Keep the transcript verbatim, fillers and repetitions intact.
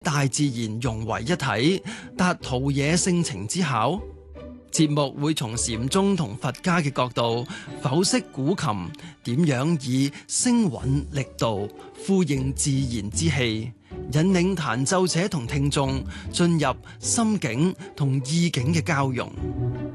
大自然融為一體，達陶冶性情之巧。節目會從禪宗同佛家嘅角度剖析古琴點樣以聲韻力度呼應自然之氣，引領彈奏者同聽眾進入心境同意境嘅交融。